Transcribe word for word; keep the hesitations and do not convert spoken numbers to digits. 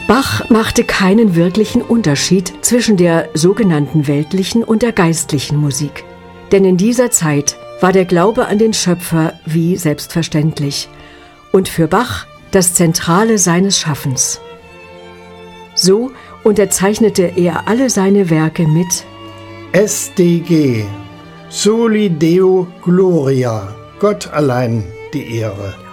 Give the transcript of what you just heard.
Bach machte keinen wirklichen Unterschied zwischen der sogenannten weltlichen und der geistlichen Musik. Denn in dieser Zeit war der Glaube an den Schöpfer wie selbstverständlich und für Bach das Zentrale seines Schaffens. So unterzeichnete er alle seine Werke mit S D G, Soli Deo Gloria, Gott allein die Ehre.